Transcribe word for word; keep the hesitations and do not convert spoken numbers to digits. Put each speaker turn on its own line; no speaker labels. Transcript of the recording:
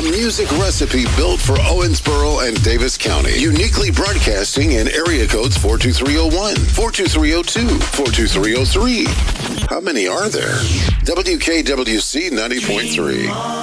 music recipe built for Owensboro and Davis County. Uniquely broadcasting in area codes four two three oh one, four two three oh two, four two three oh three. How many are there? W K W C ninety point three.